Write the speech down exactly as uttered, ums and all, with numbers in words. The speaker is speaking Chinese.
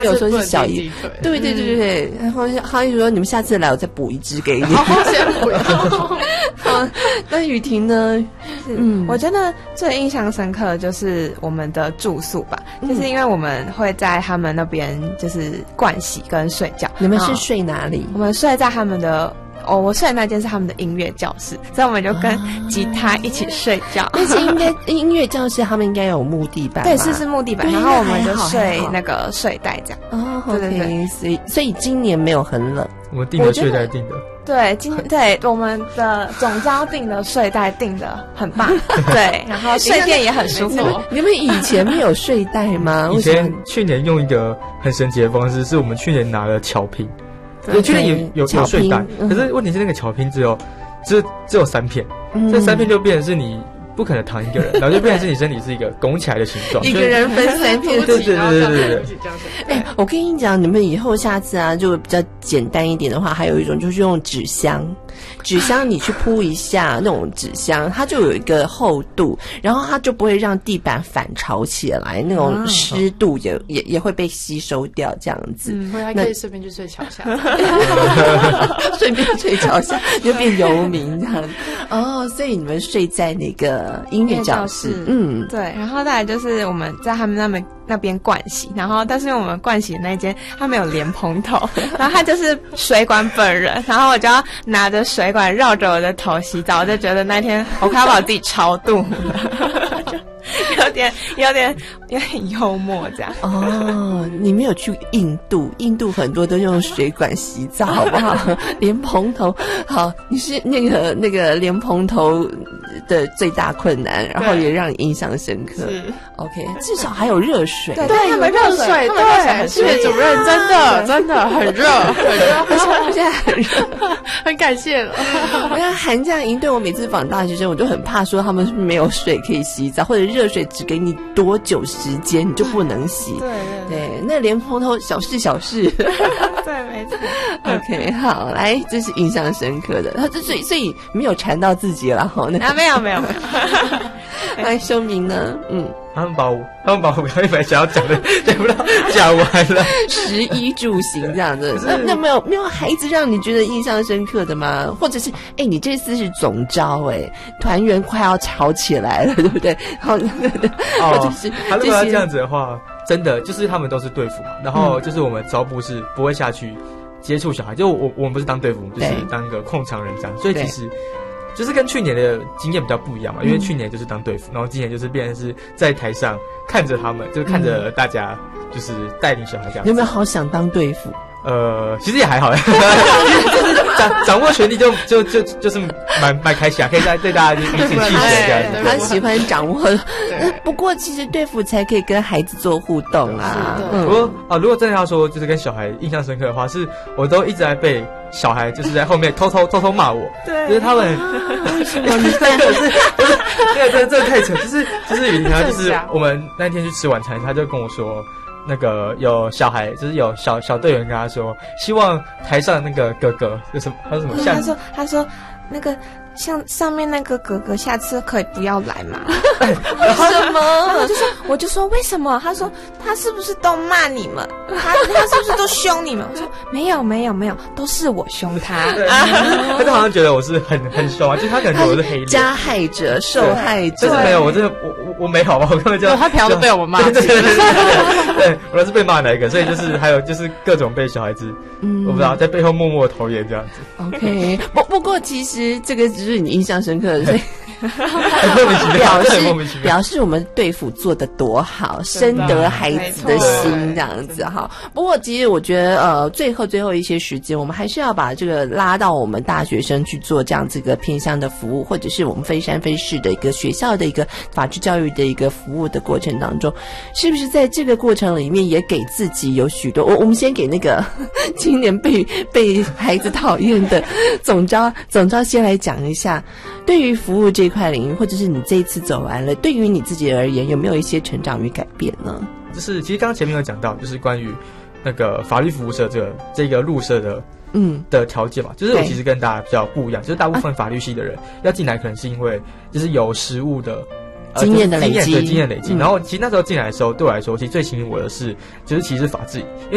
有时候是小姨，对对对对对，然后他就说你们下次来我再补一只给你。 好，先不要。 好，那雨婷呢？ 嗯，我觉得最印象深刻的就是我们的住宿吧，嗯、就是因为我们会在他们那边就是盥洗跟睡觉。 你们是睡哪里？ 我们睡在他们的。哦，我睡的那间是他们的音乐教室，所以我们就跟吉他一起睡觉。 但是应该音乐教室他们应该有木地板吧？ 对，是是木地板，然后我们就睡那个睡袋这样。 哦，对对对，所以所以今年没有很冷。 我们订的睡袋订的。 对，今对我们的总招订的睡袋订的很棒，对，然后睡垫也很舒服。 你们以前没有睡袋吗？ 以前去年用一个很神奇的方式，是我们去年拿了巧拼。我去年有有有睡袋，嗯、可是问题是那个巧拼只有只只有三片，嗯、这三片就变成是你不可能躺一个人，然后就变成是你身体是一个拱起来的形状， 一个人分三片， 对对对对对对。 哎，我跟你讲，你们以后下次啊，就比较简单一点的话，还有一种就是用纸箱。纸箱你去铺一下那种纸箱，它就有一个厚度，然后它就不会让地板反潮起来，那种湿度也、嗯、也也会被吸收掉，这样子。 嗯，还可以顺便去睡桥下， 顺便睡桥下就变游民这样。哦，所以你们睡在那个音乐教室， 嗯，对。然后再来就是我们在他们那边那边盥洗，然后但是因为我们盥洗的那间它没有莲蓬头，然后它就是水管本人，然后我就要拿着水管绕着我的头洗澡，我就觉得那天我快要把我自己超度了，就有点有点有点幽默这样。 哦，你没有去印度，印度很多都用水管洗澡，好不好？莲蓬头，好，你是那个那个莲蓬头的最大困难，然后也让你印象深刻。OK， 至少还有热水， 对，他们热水， 对，谢谢主任，真的真的很热，很热， 现在很热， 很感谢了。 我看寒假营队，我每次访大学生，我就很怕说他们是没有水可以洗澡，或者热水只给你多久时间，你就不能洗。 对对对，那莲蓬头小事小事。 对，没错。 OK， 好，来，这是印象深刻的。他这所以所以没有缠到自己了哈。 啊，没有没有没有。 来，修明呢？嗯。 他们把我，他们把我原本想要讲的讲不到讲完了。 食衣住行这样子，那那没有没有孩子让你觉得印象深刻的吗？或者是哎、欸，你这次是总招哎、欸，团员快要吵起来了，对不对？好， 哦，就是、他如果要这样子的话，真的就是他们都是队服嘛，然后就是我们招部是不会下去接触小孩，就我我们不是当队服，就是当一个控场人这样，所以其实。就是跟去年的经验比较不一样嘛，因为去年就是当队服，然后今年就是变成是在台上看着他们，就是看着大家，就是带领小孩这样。 有没有好想当队服？ 呃，其实也还好，就是掌掌握权力就就就就是蛮蛮开心啊，可以带对大家彼此气血这样子。 他喜欢掌握，不过其实队服才可以跟孩子做互动啊。 嗯、不过啊，如果真的要说就是跟小孩印象深刻的话，是我都一直在被小孩就是在后面偷偷偷偷骂我， 对， 就是他们为什么你这个是不是这个这这个太扯，就是就是雨婷啊，就是我们那天去吃晚餐，他就跟我说。那个有小孩，就是有小小队员跟他说，希望台上那个哥哥，就什么，他说什么？ 他说他说那个像上面那个哥哥，下次可以不要来嘛？ 为什么？ 我就说我就说为什么？他说他是不是都骂你们？他他是不是都凶你们？我说没有没有没有，都是我凶他。 他就好像觉得我是很很凶啊，就是他感觉我是黑脸， 加害者、受害者。 但是没有，我真的我我我没好吧？我根本就他平常都被我们骂。 对对对对对，对我都是被骂哪一个，所以就是还有就是各种被小孩子，嗯，我不知道在背后默默投言这样子。 OK， 不不过其实这个只是你印象深刻的，所以莫名其妙， 表示表示我们队服做得多好，深得孩子的心这样子哈。不过其实我觉得呃，最后最后一些时间，我们还是要把这个拉到我们大学生去做这样子一个偏向的服务，或者是我们非山非市的一个学校的一个法治教育的一个服务的过程当中，是不是在这个过程里面也给自己有许多？我我们先给那个今年被被孩子讨厌的总召总召先来讲一下，对于服务这块领域，或者是你这一次走完了，对于你自己而言，有没有一些成长与改变呢？ 就是其实刚刚前面有讲到，就是关于那个法律服务社这个这个入社的嗯的条件嘛，就是我其实跟大家比较不一样，就是大部分法律系的人、啊、要进来，可能是因为就是有实务的。 呃、经验的累积， 对经验累积、嗯。然后其实那时候进来的时候，对我来说，其实最吸引我的是，就是其实法治，因为